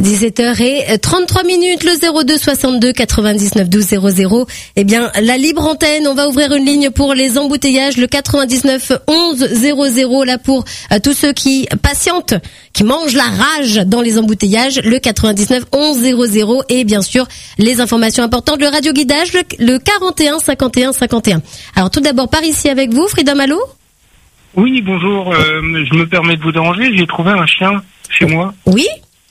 17h33, le 02 62 99 12 00. Eh bien, la libre antenne, on va ouvrir une ligne pour les embouteillages, le 99 11 00, là pour tous ceux qui patientent, qui mangent la rage dans les embouteillages, le 99 11 00, et bien sûr, les informations importantes, le radioguidage, le 41 51 51. Alors, tout d'abord, par ici avec vous, Freedom, allô? Oui, bonjour, je me permets de vous déranger, j'ai trouvé un chien chez moi. Oui?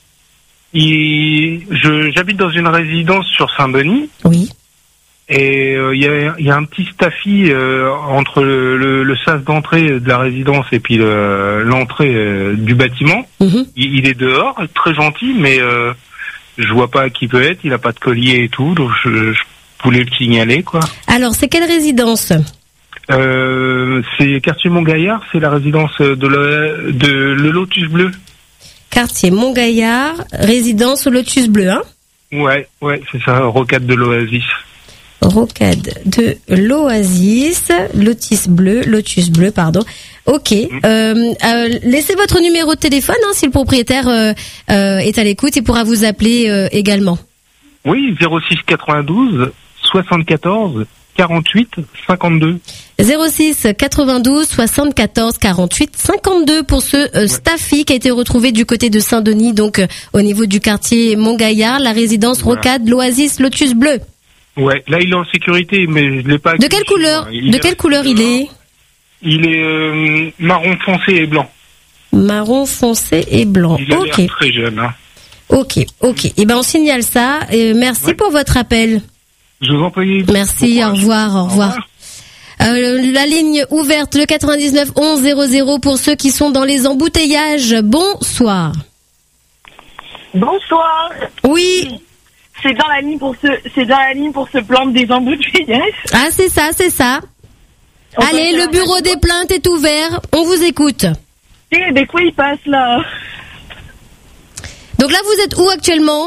J'habite dans une résidence sur Saint-Denis. Oui. Et il y a un petit staffy entre le sas d'entrée de la résidence et puis l'entrée du bâtiment. Mm-hmm. Il est dehors, très gentil, mais je vois pas qui peut être. Il a pas de collier et tout, donc je voulais le signaler, quoi. Alors, c'est quelle résidence? C'est quartier Montgaillard, c'est la résidence de le Lotus Bleu. Quartier Montgaillard, résidence au Lotus Bleu, hein? Ouais, c'est ça, rocade de l'Oasis. Rocade de l'Oasis, Lotus Bleu, pardon. Ok. Laissez votre numéro de téléphone, hein, si le propriétaire est à l'écoute, il pourra vous appeler également. Oui, 06 92 74 48 52. 06 92 74 48 52 pour ce staffy qui a été retrouvé du côté de Saint-Denis, donc au niveau du quartier Montgaillard, la résidence Rocade, l'Oasis, Lotus Bleu. Ouais, là il est en sécurité, mais je l'ai pas. De quelle couleur? De quelle couleur il est? Il est marron foncé et blanc. Marron foncé et blanc. Il a l'air très jeune, hein. Ok. Et ben on signale ça. Merci pour votre appel. Je vous en prie. Merci, au revoir. La ligne ouverte, le 99 11 00 pour ceux qui sont dans les embouteillages. Bonsoir. Bonsoir. Oui. C'est dans la ligne pour se plaindre des embouteillages. Ah, c'est ça. Allez, le bureau des plaintes est ouvert. On vous écoute. Des quoi il passe là? Donc là, vous êtes où actuellement?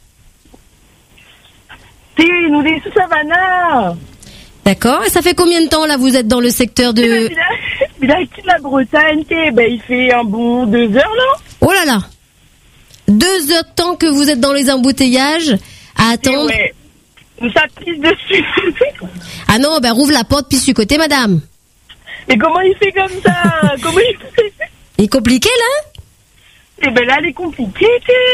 Nous sommes sous Savannah. D'accord. Et ça fait combien de temps là vous êtes dans le secteur de... Il a quitté la Bretagne. Il fait un bon 2 heures là. Oh là là. 2 heures de temps que vous êtes dans les embouteillages à attendre. Ouais. Ça pisse dessus. Ah non, rouvre la porte, pisse du côté, madame. Et comment il fait comme ça? Comment il fait? Il est compliqué là? Là, elle est compliquée.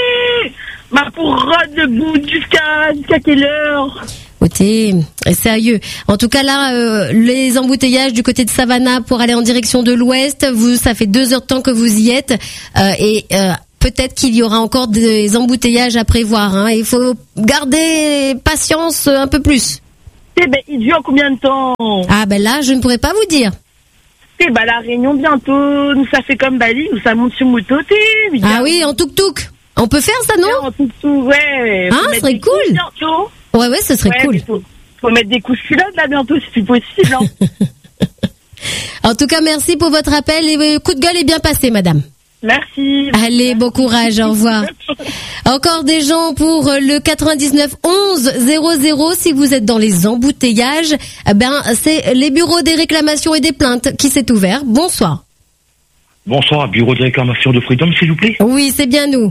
Pour rôde debout jusqu'à quelle heure? Écoutez, sérieux. En tout cas là, les embouteillages du côté de Savannah pour aller en direction de l'ouest, ça fait 2 heures de temps que vous y êtes et peut-être qu'il y aura encore des embouteillages à prévoir. Hein. Il faut garder patience un peu plus. Il dure combien de temps? Ah là, je ne pourrais pas vous dire. La réunion bientôt, nous ça fait comme Bali, nous ça monte sur moto. Ah oui, en tuk-tuk. On peut faire ça, non? En tuk-tuk, ouais. Ah, ce serait cool. Bientôt. Ouais, ce serait cool. Faut mettre des couches culottes là bientôt si c'est possible. Hein. En tout cas, merci pour votre appel et le coup de gueule est bien passé, madame. Merci. Allez, bon courage, au revoir. Encore des gens pour le 99 11 00. Si vous êtes dans les embouteillages, c'est les bureaux des réclamations et des plaintes qui s'est ouvert. Bonsoir. Bonsoir, bureau de réclamation de Freedom, s'il vous plaît. Oui, c'est bien nous.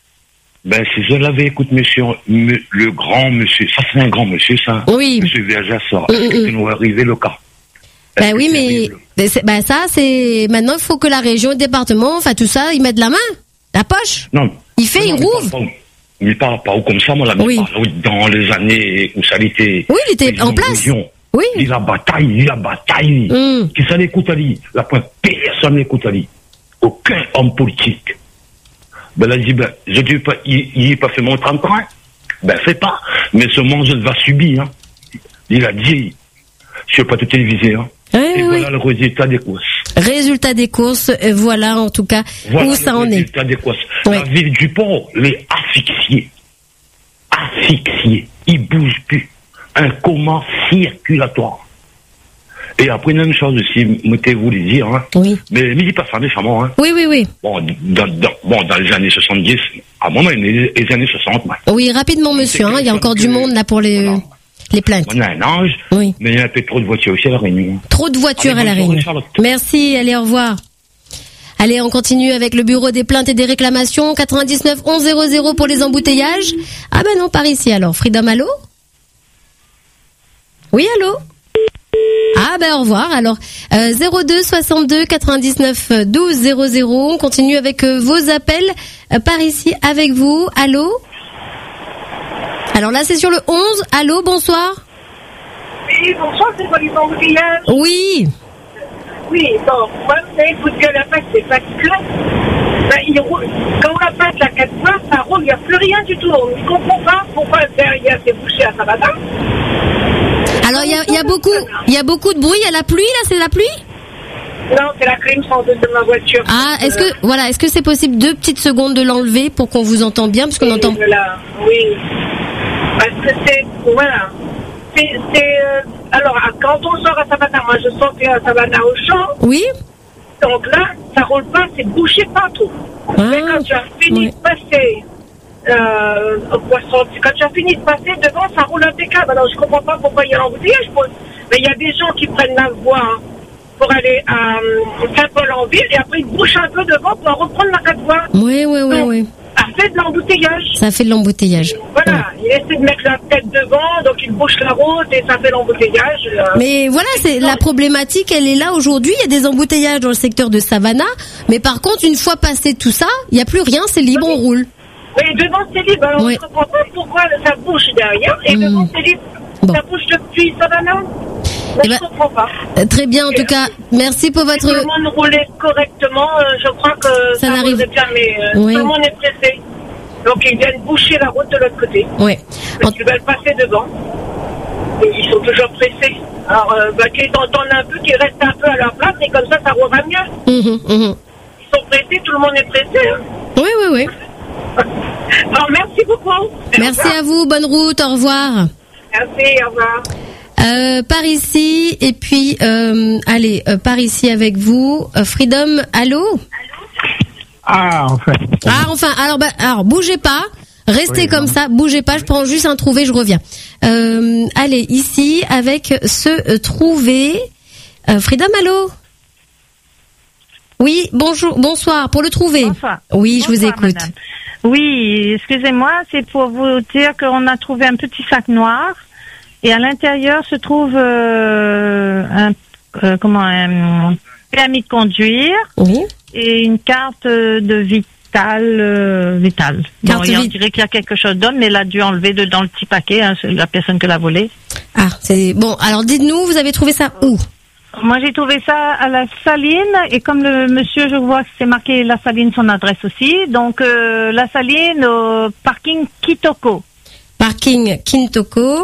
Si je l'avais, écoute, monsieur, le grand monsieur, ça c'est un grand monsieur, ça. Oui. Monsieur Verjassor, est-ce que nous va arriver le cas? Oui, mais ça, c'est maintenant il faut que la région, le département, enfin tout ça, ils mettent la main, la poche. Non. Il rouvre. Il parle pas comme ça, moi, là, oui. Dans les années où ça était. Oui, il était en place. Oui. Il la bataille. Qui ça l'écoute à lui? La point, personne n'écoute à lui. Aucun homme politique. Là, il dit, je dis pas, il n'est pas fait mon 30 ans. Fait pas. Mais ce monde va subir, hein. Il a dit, je ne sais pas te téléviser, hein. Et voilà le résultat des courses. Résultat des courses, voilà en tout cas où ça en est. Résultat des courses. Oui. La ville du port, les asphyxiés. Ils bougent plus. Un coma circulatoire. Et après, une chose aussi, mettez-vous les dire, hein. Oui. Mais dis pas ça méchamment, hein. Oui. Bon, dans les années 70, à un moment, les années 60, ouais. Oui, rapidement, monsieur, hein. Il y a encore du monde là pour les plaintes. On a un ange, oui. Mais il y a un peu trop de voitures aussi à La Réunion. Trop de voitures à La Réunion. Merci, allez, au revoir. Allez, on continue avec le bureau des plaintes et des réclamations. 99 11 00 pour les embouteillages. Ah ben non, par ici alors. Freedom, allô? Oui, allô? Ah ben au revoir. Alors 02 62 99 12 00. On continue avec vos appels par ici avec vous. Allô? Alors là c'est sur le 11. Allô, bonsoir. Oui, bonsoir, c'est quoi les embouteillages? Oui. Oui, bon, moi, vous savez, coup de gueule à face, c'est parce que il roule. Quand on passe la 4 voies, ça roule, il n'y a plus rien du tout. On ne comprend pas pourquoi derrière c'est bouché à Savannah. Alors il y a beaucoup de bruit. Il y a la pluie là, c'est la pluie? Non, c'est la clim sans doute de ma voiture. Ah, est-ce que c'est possible 2 petites secondes de l'enlever pour qu'on vous entende bien, parce qu'on entend. Voilà, oui. Parce que c'est, voilà. Alors, quand on sort à Savannah, moi je sortais à Savannah au champ. Oui. Donc là, ça roule pas, c'est bouché partout. Mais quand tu as fini de passer, quand tu as fini de passer devant, ça roule impeccable. Alors je comprends pas pourquoi il y a l'embouteillage. Mais il y a des gens qui prennent la voie pour aller à Saint-Paul-en-Ville et après ils bouchent un peu devant pour reprendre la 4 voies. Oui. Ça fait de l'embouteillage. Ça fait de l'embouteillage. Voilà, il essaie de mettre la tête devant, donc il bouche la route et ça fait l'embouteillage. Mais voilà, c'est la problématique, elle est là aujourd'hui. Il y a des embouteillages dans le secteur de Savannah, mais par contre, une fois passé tout ça, il n'y a plus rien, c'est libre, on roule. Mais devant c'est libre, alors je ne comprends pas pourquoi ça bouge derrière et devant c'est libre. Bon. Ça bouge depuis Savannah. Je ne comprends pas. Très bien, en tout cas, merci pour votre... Si tout le monde roulait correctement, je crois que ça n'arrive bien, mais tout le monde est pressé. Donc ils viennent boucher la route de l'autre côté. Oui. Ils veulent passer devant. Et ils sont toujours pressés. Alors, qu'ils entendent un peu, qu'ils restent un peu à leur place, et comme ça roulera mieux. Ils sont pressés, tout le monde est pressé. Hein. Oui. Alors, merci beaucoup. Merci à vous, bonne route, au revoir. Merci, au revoir. Par ici, et puis, par ici avec vous. Freedom, allô? Enfin. Alors, bougez pas. Restez comme ça, bougez pas. Je prends juste un trouvé, je reviens. Allez, ici, avec ce trouvé. Freedom, allô? Oui, bonsoir. Pour le trouvé. Bonsoir. Oui, je vous écoute. Madame. Oui, excusez-moi, c'est pour vous dire qu'on a trouvé un petit sac noir. Et à l'intérieur se trouve un permis de conduire et une carte de Vital. Bon, on dirait qu'il y a quelque chose d'autre, mais elle a dû enlever dans le petit paquet, la personne que l'a volé. Ah, c'est bon. Alors dites-nous, vous avez trouvé ça où? Moi, j'ai trouvé ça à la Saline, et comme le monsieur, je vois que c'est marqué la Saline, son adresse aussi. Donc la Saline au parking Kitoko. Parking Kitoko.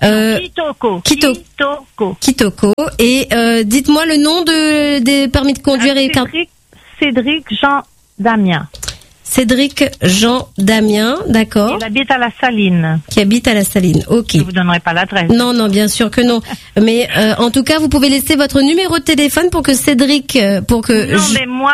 Kitoko. Et dites-moi le nom des permis de conduire et cartes. Cédric Jean Damien. Cédric Jean Damien, d'accord. Il habite à la Saline. Qui habite à la Saline, ok. Je vous donnerai pas l'adresse. Non, bien sûr que non. Mais en tout cas, vous pouvez laisser votre numéro de téléphone pour que Cédric, mais moi,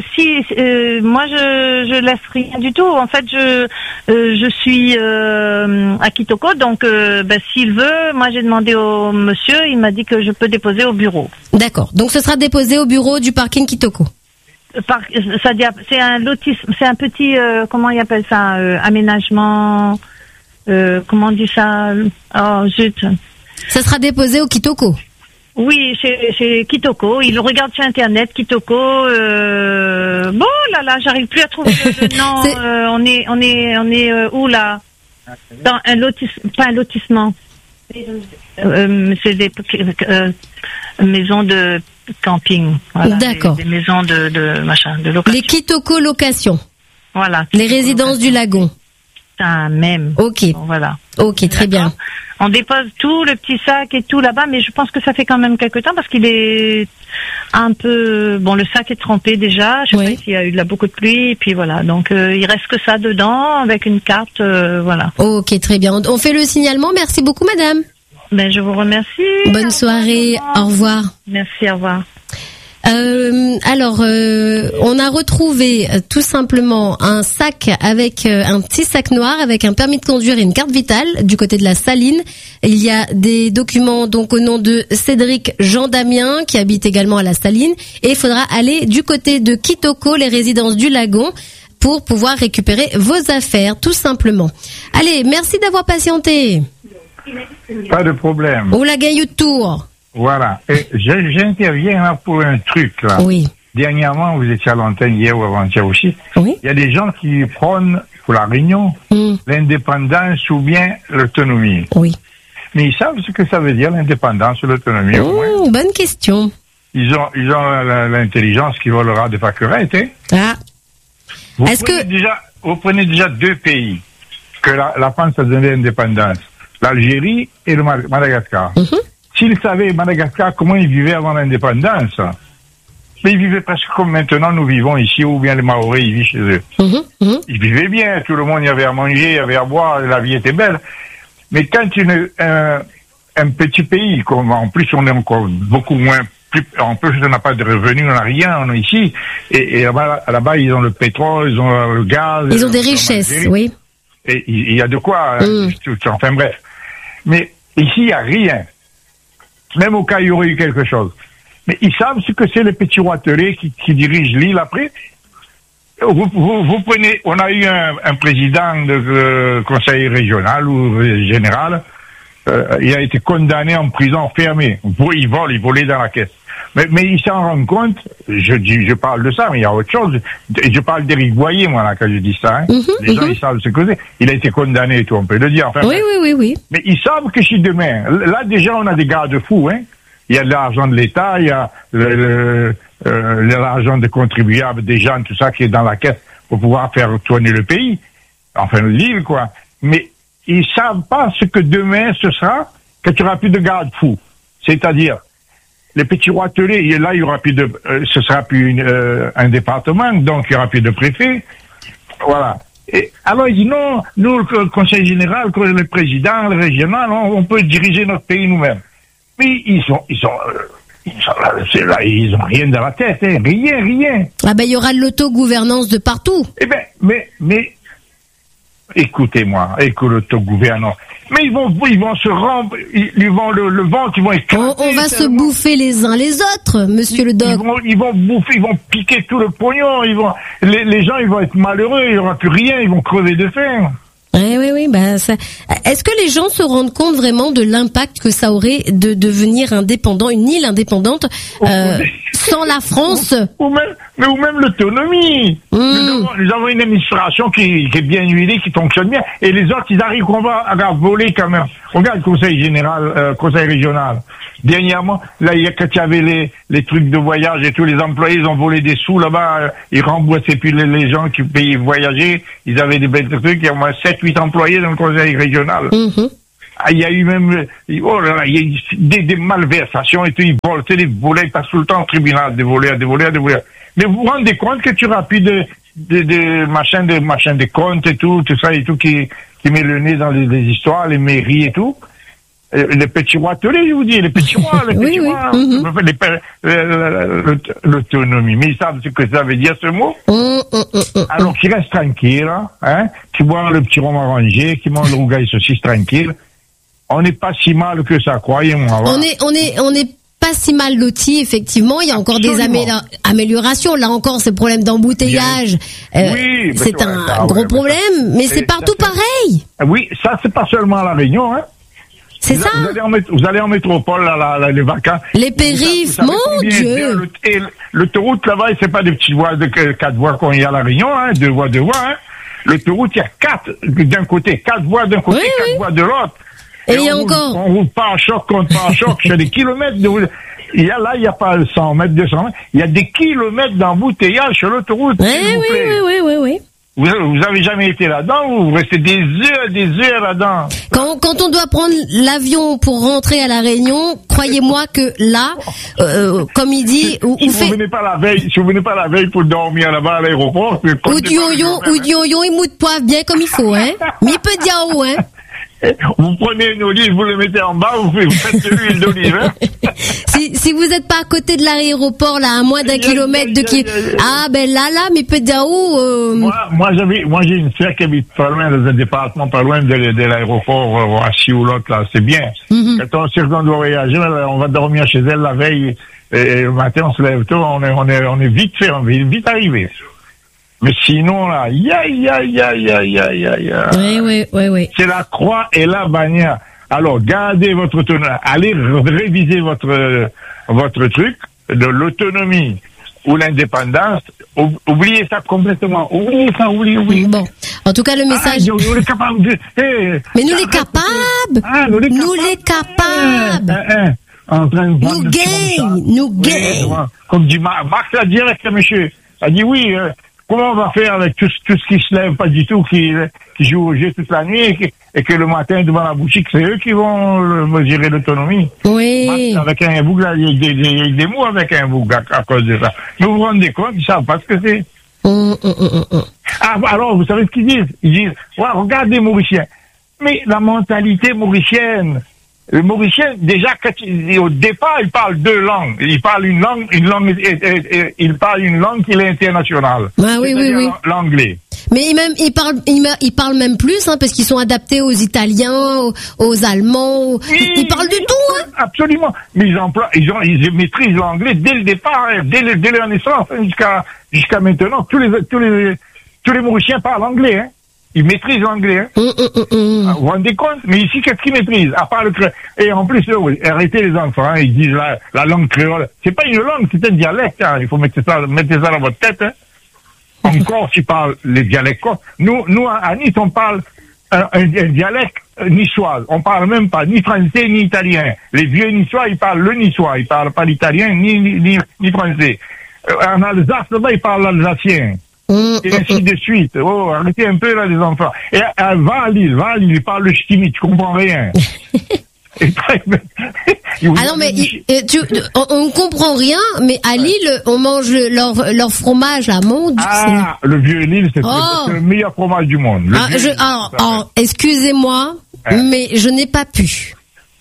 je laisse rien du tout. En fait, je suis à Kitoko, donc s'il veut, moi j'ai demandé au monsieur, il m'a dit que je peux déposer au bureau. D'accord. Donc ce sera déposé au bureau du parking Kitoko. C'est un lotissement, c'est un petit, comment il appelle ça, aménagement, comment on dit ça? Oh, zut. Ça sera déposé au Kitoko. Oui, chez Kitoko. Il regarde sur Internet, Kitoko, bon, là, j'arrive plus à trouver le nom, on est où, là? Dans un lotissement, pas un lotissement. C'est des maisons de camping. Voilà, d'accord. Des maisons de location. Les Kitoko locations. Voilà. Les résidences du lagon. Ça même. Ok. Bon, voilà. Ok, très bien. On dépose tout, le petit sac et tout là-bas, mais je pense que ça fait quand même quelque temps parce qu'il est un peu... Bon, le sac est trempé déjà, je sais qu'il y a eu beaucoup de pluie, et puis voilà. Donc, il reste que ça dedans, avec une carte, voilà. Ok, très bien. On fait le signalement. Merci beaucoup, madame. Ben, je vous remercie. Bonne soirée. Au revoir. Merci, au revoir. On a retrouvé tout simplement un sac avec un petit sac noir avec un permis de conduire et une carte vitale du côté de la Saline. Il y a des documents donc au nom de Cédric Jean Damien qui habite également à la Saline, et il faudra aller du côté de Kitoko, les résidences du Lagon, pour pouvoir récupérer vos affaires, tout simplement. Allez, merci d'avoir patienté. Pas de problème. On la gagne tour. Voilà. Et j'interviens là pour un truc, là. Oui. Dernièrement, vous étiez à l'antenne hier ou avant-hier aussi. Oui. Il y a des gens qui prônent pour la Réunion l'indépendance ou bien l'autonomie. Oui. Mais ils savent ce que ça veut dire, l'indépendance ou l'autonomie. Bonne question. Ils ont l'intelligence qui volera des faquerettes, hein. Ah. Vous prenez déjà deux pays que la France a donné l'indépendance. L'Algérie et le Madagascar. S'ils savaient, Madagascar, comment ils vivaient avant l'indépendance, mais ils vivaient presque comme maintenant nous vivons ici, ou bien les Maoris, ils vivent chez eux. Ils vivaient bien, tout le monde y avait à manger, y avait à boire, la vie était belle. Mais quand un petit pays, comme en plus on est encore beaucoup moins, en plus on n'a pas de revenus, on n'a rien, on est ici, et là-bas ils ont le pétrole, ils ont le gaz. Ils ont des richesses, oui. Et il y a de quoi, enfin bref. Mais ici, il n'y a rien. Même au cas où il y aurait eu quelque chose. Mais ils savent ce que c'est les petits roitelets qui dirigent l'île après. Vous prenez, on a eu un président de conseil régional ou général, il a été condamné en prison fermée. Il volait dans la caisse. Mais il s'en rend compte, je parle de ça, mais il y a autre chose. Je parle d'Éric Boyer, moi, là, quand je dis ça, hein. Les gens, ils savent ce que c'est. Il a été condamné et tout, on peut le dire. Enfin, oui. Mais ils savent que si demain, là, déjà, on a des garde-fous, hein. Il y a de l'argent de l'État, il y a l'argent des contribuables, des gens, tout ça qui est dans la caisse pour pouvoir faire tourner le pays. Enfin, l'île, quoi. Mais ils savent pas ce que demain ce sera quand il n'y aura plus de garde-fous. C'est-à-dire, les petits roitelets, et là, il y aura plus ce sera plus un département, donc il y aura plus de préfet. Voilà. Et alors, il dit non, nous, le conseil général, le président, le régional, on peut diriger notre pays nous-mêmes. Mais ils ont rien dans la tête, hein. Rien. Ah ben, il y aura de l'autogouvernance de partout. Eh ben, mais, écoutez-moi, l'autogouvernance. Mais ils vont se rendre, ils vont le ventre, ils vont éclater. On va se bouffer les uns les autres, monsieur le doc. Ils vont bouffer, ils vont piquer tout le pognon, les gens, ils vont être malheureux, il n'y aura plus rien, ils vont crever de faim. Oui, ça. Est-ce que les gens se rendent compte vraiment de l'impact que ça aurait de devenir indépendant, une île indépendante, sans la France? Ou même l'autonomie. Nous avons une administration qui est bien huilée, qui fonctionne bien, et les autres, ils arrivent à voler quand même. On regarde le conseil général, conseil régional. Dernièrement, là, quand il y avait les trucs de voyage et tous les employés, ils ont volé des sous là-bas, ils remboursaient puis les gens qui payaient voyager, ils avaient des belles trucs, il y a au moins 7-8 employés dans le conseil régional. Il y a eu même, il y a eu des malversations et tout, ils volaient, ils passent tout le temps au tribunal, des voleurs. Mais vous vous rendez compte que tu auras plus de machin de comptes et tout ça et tout qui met le nez dans les histoires, les mairies et tout. Les petits roitelets, je vous dis, les petits rois, l'autonomie. Mais ils savent ce que ça veut dire, ce mot. Alors qu'ils restent tranquilles, hein, qui boivent le petit rhum arrangé, qui mangent le rougail saucisse tranquille. On n'est pas si mal que ça, croyez-moi. On est pas si mal lotis, effectivement. Il y a encore des améliorations. Là encore, ce problème d'embouteillage, c'est un gros problème, mais c'est partout pareil. Oui, ça, c'est pas seulement à La Réunion, hein. C'est ça. Vous allez en métropole, là, les vacances. Les périphes, mon Dieu. Et l'autoroute, là-bas, c'est pas des petites voies de 4 voies qu'on y a à La Réunion, hein, 2 voies, hein. L'autoroute, il y a 4 d'un côté, 4 voies d'un côté, 4 voies de l'autre. Et il y a encore. On roule pas en choc contre pas en choc. C'est des kilomètres de. Il y a pas 100 mètres, 200 mètres. Il y a des kilomètres d'embouteillage sur l'autoroute. Oui. Vous avez jamais été là-dedans, vous restez des heures là-dedans. Quand on doit prendre l'avion pour rentrer à La Réunion, croyez-moi que là, comme il dit, si vous venez pas la veille pour dormir là-bas à l'aéroport, ou du yo-yo, il moute poivre bien comme il faut, hein. Mais il peut dire où, hein. Vous prenez une olive, vous le mettez en bas, vous faites de l'huile d'olive. Hein. Si vous êtes pas à côté de l'aéroport, là, à moins d'un kilomètre de qui. Ah, ben là, mais peut-être où, Moi, j'ai une sœur qui habite pas loin, dans un département pas loin de l'aéroport, à Sioulot, là, c'est bien. Quand on doit voyager, on va dormir chez elle la veille, et le matin, on se lève tôt, on est vite fait, on est vite arrivé. Mais sinon, là, Oui. Oui. C'est la croix et la bannière. Alors, gardez votre autonomie. Allez réviser votre truc de l'autonomie ou l'indépendance. Oubliez ça complètement. Oubliez ça. Bon. En tout cas, le message. Nous les capables de... Mais nous les capables. Nous les capables. En train de nous gagnons. Comme dit Marc l'a dit avec le monsieur. Il a dit oui, comment on va faire avec tout ce qui se lève pas du tout, qui joue au jeu toute la nuit et que le matin devant la boutique, c'est eux qui vont mesurer l'autonomie. Oui. Avec un bouc, là, il y a des mots avec un bouc à cause de ça. Mais vous vous rendez compte, ils savent pas ce que c'est. Ah, alors, vous savez ce qu'ils disent? Ils disent, ouais, regardez les Mauriciens. Mais la mentalité mauricienne, le Mauricien, déjà, au départ, il parle deux langues. Il parle une langue qui est internationale. Ah, oui. L'anglais. Mais il parle même plus, hein, parce qu'ils sont adaptés aux Italiens, aux Allemands. Ils parlent du tout, hein. Absolument. Mais ils maîtrisent l'anglais dès le départ, dès leur naissance, jusqu'à maintenant. Tous les Mauriciens parlent anglais, hein. Ils maîtrisent l'anglais, hein. Vous vous rendez compte? Mais ici, qu'est-ce qu'ils maîtrisent? À part le créole. Et en plus, arrêtez les enfants, hein, ils disent la langue créole. C'est pas une langue, c'est un dialecte, hein. Il faut mettre ça dans votre tête, hein. En Corse, ils parlent les dialectes. Nous, à Nice, on parle un dialecte niçois. On parle même pas ni français, ni italien. Les vieux niçois, ils parlent le niçois. Ils parlent pas l'italien, ni français. En Alsace, là-bas, ils parlent l'alsacien. Et ainsi de suite. Oh, arrêtez un peu là les enfants. Et va à Lille, il parle le ch'timi, tu comprends rien. Non mais on comprend rien, mais à Lille on mange leur fromage là, mon Dieu. Ah, le vieux Lille, c'est le meilleur fromage du monde. Excusez-moi, mais je n'ai pas pu.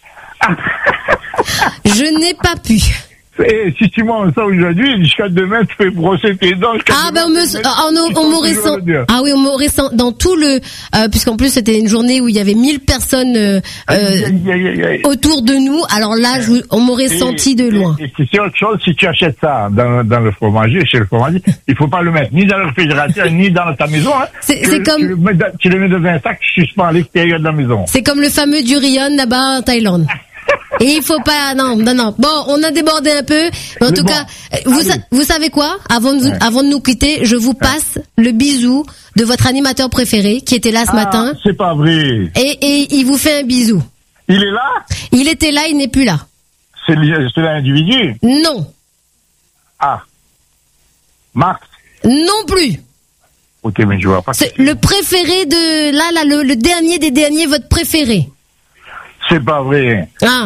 Je n'ai pas pu. Et si tu manges ça aujourd'hui, jusqu'à demain, tu fais brosser tes dents. On m'aurait senti dans tout le, puisqu'en plus c'était une journée où il y avait 1000 personnes autour de nous. Alors là, on m'aurait senti de loin. Et c'est autre chose, si tu achètes ça dans le fromager, chez le fromager, il faut pas le mettre ni dans le réfrigérateur, ni dans ta maison. Hein. C'est comme tu le mets dans un sac, tu suspends à l'extérieur de la maison. C'est comme le fameux durian là-bas en Thaïlande. Et il faut pas, non. Bon, on a débordé un peu, mais en tout cas, vous savez quoi? Avant de nous quitter, je vous passe le bisou de votre animateur préféré, qui était là ce matin. C'est pas vrai. Et il vous fait un bisou. Il est là? Il était là, il n'est plus là. C'est l'individu? Non. Ah. Marc? Non plus. Ok, mais je vois pas. C'est le préféré de, le dernier des derniers, votre préféré. C'est pas vrai.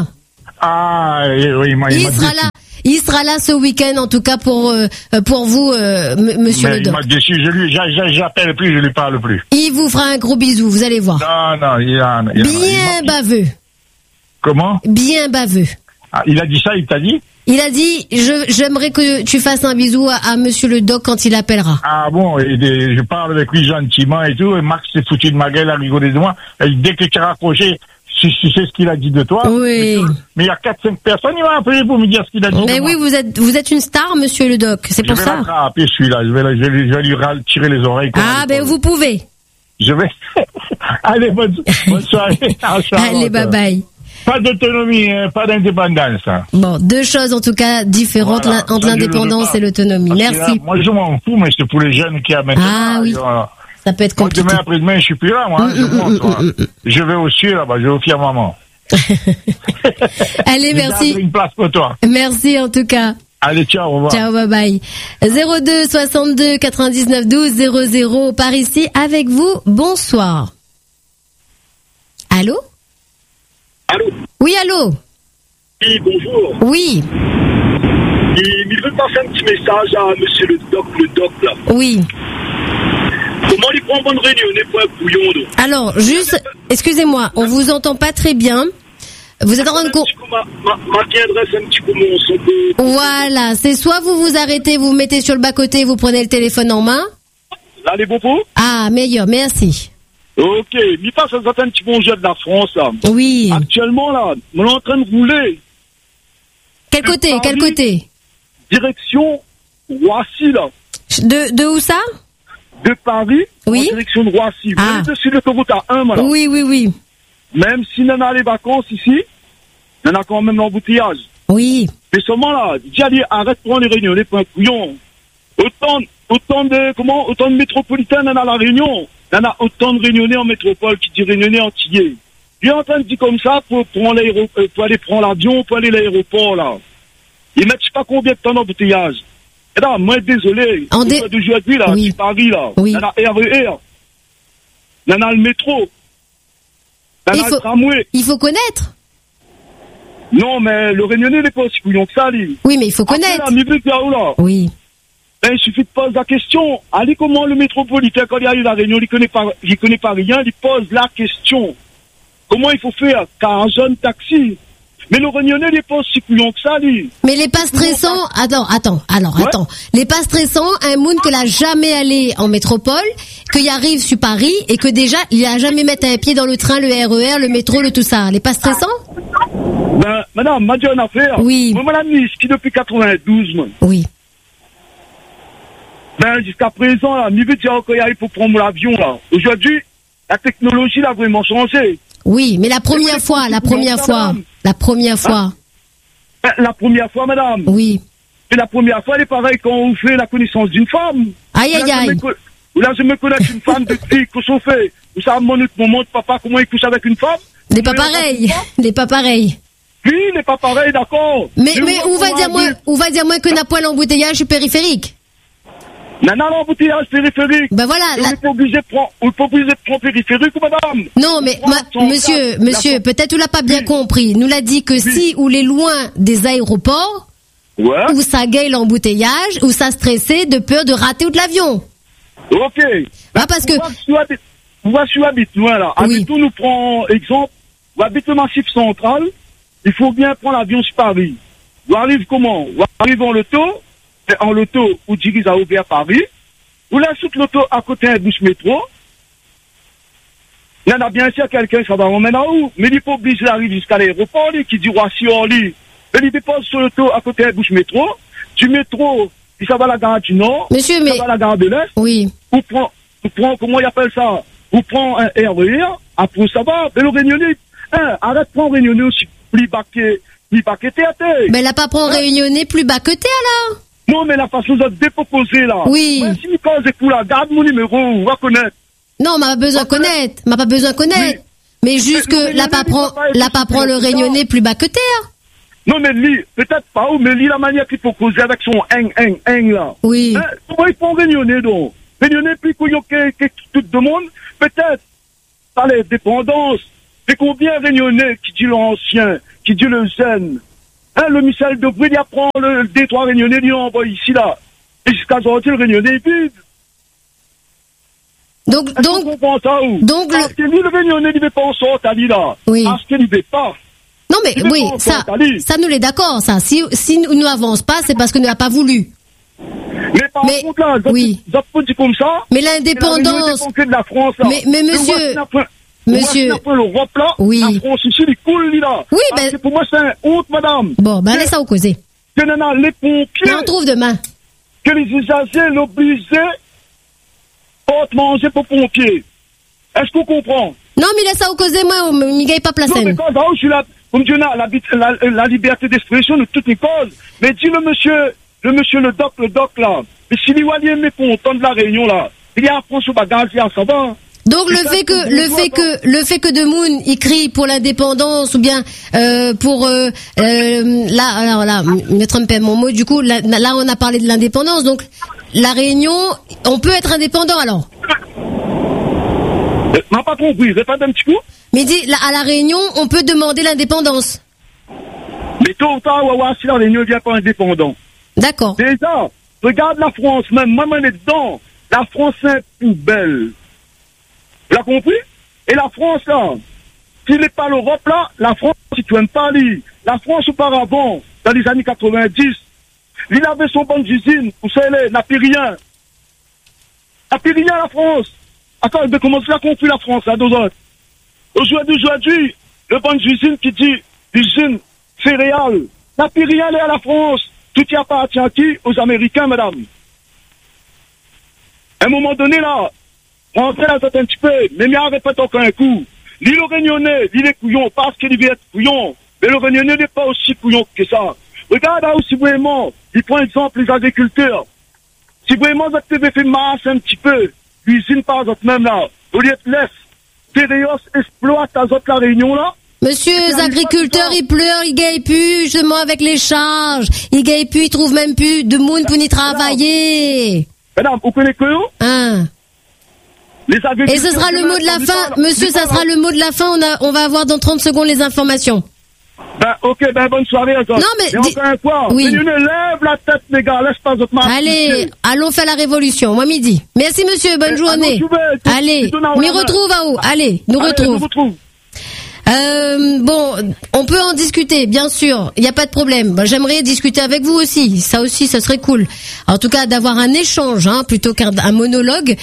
Oui, il sera là ce week-end, en tout cas pour vous, monsieur le doc. Il m'a déçu, j'appelle plus, je lui parle plus. Il vous fera un gros bisou, vous allez voir. Non, bien baveux. Comment? Bien baveux. Ah, il a dit ça, il t'a dit? Il a dit, j'aimerais que tu fasses un bisou à monsieur le doc quand il appellera. Ah bon, je parle avec lui gentiment et tout, et Marc s'est foutu de ma gueule à rigoler de moi, et dès que tu as raccroché, si c'est ce qu'il a dit de toi. Oui. Mais il y a 4-5 personnes, il m'a appelé pour me dire ce qu'il a dit. Mais oui, vous êtes une star, monsieur le doc, c'est pour ça. Je vais l'attraper celui-là, je vais lui tirer les oreilles. Vous pouvez. Je vais. Allez, bonne soirée. Allez, bye bye. Pas d'autonomie, pas d'indépendance. Bon, deux choses en tout cas différentes entre l'indépendance et l'autonomie. Merci. Là, moi, je m'en fous, mais c'est pour les jeunes qui a maintenant. Ah oui. Ça peut être compliqué. Demain après-demain, je suis plus là, moi. Je vais au ciel là-bas, je vais au fier maman. Allez, merci. Une place pour toi. Merci en tout cas. Allez, ciao, au revoir. Ciao, bye bye. 02 62 99 12 00 par ici avec vous. Bonsoir. Allô? Allô? Oui, allô? Oui, bonjour. Oui. Il veut passer un petit message à monsieur le doc là. Oui. Bon, Comment il prend bonne réunion, n'est pas un couillon, donc. Alors, juste, excusez-moi, on vous entend pas très bien. Vous êtes en train de... Ma adresse un petit peu mon son peu. Voilà, c'est soit vous vous arrêtez, vous vous mettez sur le bas-côté, vous prenez le téléphone en main. Là, les bons pots? Ah, meilleur, merci. Ok, mi passe ça un petit bon jet de la France, là. Oui. Actuellement, là, on est en train de rouler. Quel côté, Paris, quel côté? Direction Roissy, là. De où ça? De Paris, oui. En direction de Roissy. Vous Ah. êtes dessus l'autoroute à 1, là. Oui, oui, oui. Même si on a les vacances ici, on a quand même l'embouteillage. Oui. Mais seulement là, dis allez, arrête de prendre les réunions, les points couillons. Autant de métropolitaines on a la Réunion. On a autant de réunionnais en métropole qui dit réunionnais antillais. Il est en train de dire comme ça pour aller prendre l'avion, pour aller à l'aéroport, là. Ils mettent je sais pas combien de temps d'embouteillage. Et là, moi, désolé. D'aujourd'hui, là, oui. Paris, là. Oui. On a RER. On a le métro. On a le tramway. Il faut connaître. Non, mais le réunionnais n'est pas aussi couillon que ça, lui. Oui, mais il faut connaître. Là, oui. Ben, il suffit de poser la question. Allez, comment le métropolitain, quand il arrive à la Réunion, il connaît pas rien, il pose la question. Comment il faut faire? Car un jeune taxi. Mais le réunionnais n'est pas aussi couillon que ça, lui. Mais les pas stressants, attends. Les pas stressants, un monde que l'a jamais allé en métropole, qu'il arrive sur Paris et que déjà, il a jamais mis un pied dans le train, le RER, le métro, le tout ça. Les pas stressants? Ben, madame, m'a dit une affaire. Oui. Moi, madame, qui depuis 92, moi. Oui. Ben, jusqu'à présent, là, mi veut dire qu'il arrive pour prendre l'avion, là. Aujourd'hui, la technologie, là, a vraiment changé. Oui, mais la première fois. La première fois, madame. Oui. Et la première fois, elle est pareille quand on fait la connaissance d'une femme. Aïe. Là, je me connais une femme de fille, que s'on fait. Vous savez, mon papa, comment il couche avec une femme? Les pas pareils. Oui, les pas pareils, d'accord. Mais où va dire moi que n'a point l'embouteillage périphérique? Non, l'embouteillage périphérique. Ben voilà. On n'est pas obligé de prendre périphérique, madame. Non, mais monsieur, peut-être tu l'as pas bien compris. Nous l'a dit que si ou les loin des aéroports, où ça gagne l'embouteillage, où ça stressait de peur de rater ou de l'avion. Ok. Ah, parce que. Moi, je habite loin, là. Oui. Habitou nous prend exemple. On habite le Massif central. Il faut bien prendre l'avion sur Paris. On arrive comment? On arrive en loto, ou dirige à Aubert Paris. Vous laissez l'auto à côté d'un bus métro. Il y en a bien sûr quelqu'un, ça va emmener à où? Mais il n'est pas obligé d'arriver jusqu'à l'aéroport, qui dit Roissy en lit. Mais il dépose sur l'auto à côté d'un bus métro. Du métro, il s'en va à la gare du Nord. Monsieur, mais. Ça va à la gare de l'Est. Oui. Vous prend, comment il appelle ça? Vous prend un RER, après ça va. Mais le réunionnais, arrête de prendre réunionnais aussi plus bas que TAT. Mais elle n'a pas pris réunionnais plus bas que t'es, alors? Non, mais la façon de déposer là. Oui. Moi, si Nicolas est pour là, garde mon numéro, on va connaître. Non, m'a pas besoin de connaître. Oui. Mais juste que l'a pas prend le réunionnais plus bas que terre. Non, mais lui, peut-être pas, mais lui, la manière qu'il faut causer avec son là. Oui. Comment il faut réunionnais donc? Réunionnais plus couillon que tout le monde? Peut-être. Par les dépendances. C'est combien réunionnais qui dit l'ancien, qui dit le jeune? Le Michel Debré, il apprend le D3 réunionnais, il envoie ici, là. Et jusqu'à aujourd'hui, le réunionnais est vide. Donc, parce que lui, le réunionnais, il ne veut pas en sortir, là. Oui. Parce qu'il ne veut pas. Non, mais oui, ça nous l'est d'accord, ça. Si nous n'avance pas, c'est parce que nous n'a pas voulu. Mais par contre, là, ça peut dire comme ça. Mais l'indépendance. De la France, là. Mais monsieur. Monsieur. L'Europe, là. Oui. La France, ici, il coule, là. Oui, parce que pour moi, c'est un honte, madame. Bon, laisse ça au causer. Que les pompiers. Mais on trouve demain. Que les usagers l'obligeaient à manger pour pompiers. Est-ce qu'on comprend? Non, mais laisse ça au causer, moi, on n'y gagne pas place. Non, mais quand je suis là, comme Dieu n'a la liberté d'expression de toutes les causes. Mais dis le doc, là. Mais si les Waliens met pour autant de la Réunion, là, il y a un François Bagage, ça va. Donc le fait que Demoun il crie pour l'indépendance ou bien pour là me trompez mon mot, du coup là on a parlé de l'indépendance, donc la Réunion on peut être indépendant alors. M'a pas compris, répète un petit coup. Mais dis à la Réunion on peut demander l'indépendance. Mais tôt ou tard si la Réunion vient pas indépendant. D'accord. Déjà regarde la France même, moi on est dedans. La France est une poubelle. Vous avez compris? Et la France, là, s'il n'est pas l'Europe, là, la France, si tu n'aimes pas, la France, auparavant, dans les années 90, il avait son banc d'usine, vous savez, n'a plus rien. N'a plus rien, la France. Attends, mais comment tu as compris la France, là, d'autres? Aujourd'hui, le banc d'usine qui dit l'usine céréale, n'a plus rien à la France. Tout y appartient à qui? Aux Américains, madame. À un moment donné, là, rentrez là un petit peu, mais m'y répète encore un coup. L'île Réunionnais, l'île est couillon, parce qu'il veut être couillon. Mais le Réunionnais n'est pas aussi couillon que ça. Regarde là aussi vraiment, il prend exemple les agriculteurs. Si vraiment vous avez fait masse un petit peu, l'usine par exemple même là, au lieu de laisse, Tereos exploite à la Réunion là. Monsieur, les agriculteurs, ils pleurent, ils gagnent plus, justement, avec les charges. Ils gagnent plus, ils trouvent même plus de monde pour y travailler. Madame, vous connaissez que vous? Hein? Les agriculteurs. Et ce sera le mot de la fin. Monsieur, ça sera le mot de la fin. On va avoir dans 30 secondes les informations. Ok, bonne soirée, encore. Non, mais. Encore un fois. Oui. Lève la tête, les gars, laisse pas votre main. Allez, allons faire la révolution, moi midi. Merci, monsieur, bonne journée. Allez, on y retrouve à où? Allez, nous retrouve. Bon, on peut en discuter, bien sûr. Il n'y a pas de problème. J'aimerais discuter avec vous aussi. Ça aussi, ça serait cool. En tout cas, d'avoir un échange, plutôt qu'un monologue.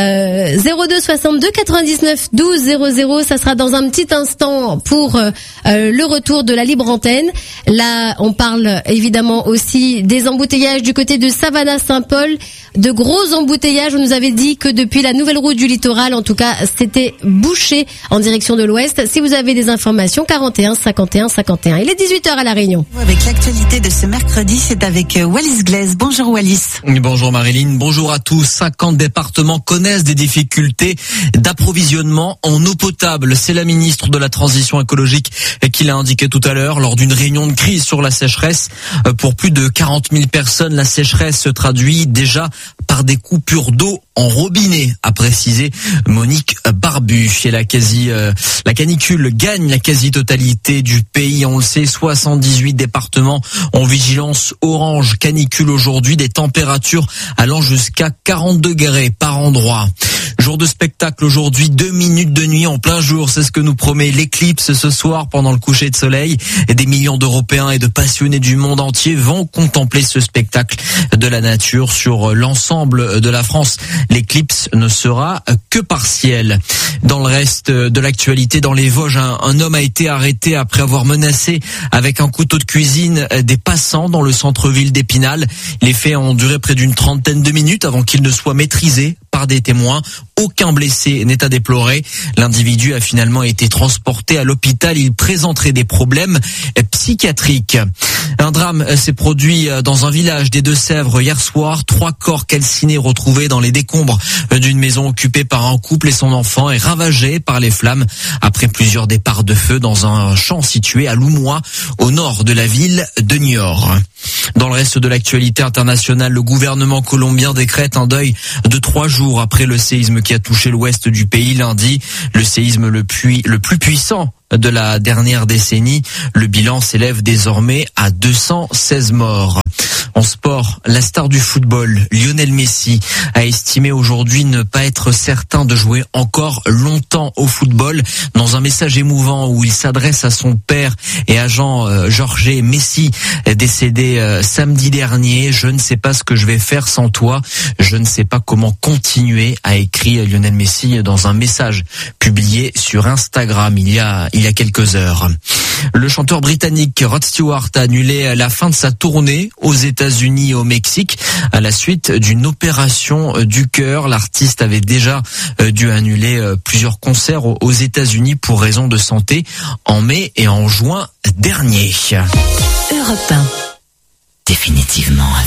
02 62 99 12 00. Ça sera dans un petit instant pour le retour de la libre antenne. Là, on parle évidemment aussi des embouteillages du côté de Savannah-Saint-Paul. De gros embouteillages. On nous avait dit que depuis la nouvelle route du littoral, en tout cas, c'était bouché en direction de l'ouest. Si vous avez des informations, 41 51 51. Il est 18h à La Réunion. Avec l'actualité de ce mercredi, c'est avec Wallis Glaise. Bonjour Wallis. Bonjour Marilyn, bonjour à tous. 50 départements connaissent des difficultés d'approvisionnement en eau potable. C'est la ministre de la Transition écologique qui l'a indiqué tout à l'heure lors d'une réunion de crise sur la sécheresse. Pour plus de 40 000 personnes, la sécheresse se traduit déjà par des coupures d'eau en robinet, a précisé Monique Barbu. Et la canicule gagne la quasi-totalité du pays. On le sait, 78 départements ont vigilance orange canicule aujourd'hui, des températures allant jusqu'à 40 degrés par endroit. Jour de spectacle aujourd'hui, 2 minutes de nuit en plein jour, c'est ce que nous promet l'éclipse ce soir pendant le coucher de soleil. Et des millions d'Européens et de passionnés du monde entier vont contempler ce spectacle de la nature sur l'ensemble de la France. L'éclipse ne sera que partielle. Dans le reste de l'actualité, dans les Vosges, un homme a été arrêté après avoir menacé avec un couteau de cuisine des passants dans le centre-ville d'Épinal. Les faits ont duré près d'une trentaine de minutes avant qu'il ne soit maîtrisé par des témoins. Aucun blessé n'est à déplorer. L'individu a finalement été transporté à l'hôpital. Il présenterait des problèmes psychiatriques. Un drame s'est produit dans un village des Deux-Sèvres hier soir. 3 corps calcinés retrouvés dans les décombres d'une maison occupée par un couple et son enfant et ravagée par les flammes après plusieurs départs de feu dans un champ situé à Loumois, au nord de la ville de Niort. Dans le reste de l'actualité internationale, le gouvernement colombien décrète un deuil de 3 jours après le séisme qui a touché l'ouest du pays lundi. Le séisme le plus puissant de la dernière décennie. Le bilan s'élève désormais à 216 morts. En sport, la star du football, Lionel Messi, a estimé aujourd'hui ne pas être certain de jouer encore longtemps au football. Dans un message émouvant où il s'adresse à son père et agent Jorge Messi, décédé samedi dernier, « Je ne sais pas ce que je vais faire sans toi, je ne sais pas comment continuer », a écrit Lionel Messi dans un message publié sur Instagram il y a quelques heures. Le chanteur britannique Rod Stewart a annulé la fin de sa tournée aux États-Unis et au Mexique à la suite d'une opération du cœur. L'artiste avait déjà dû annuler plusieurs concerts aux États-Unis pour raison de santé en mai et en juin dernier. Europe 1. Définitivement.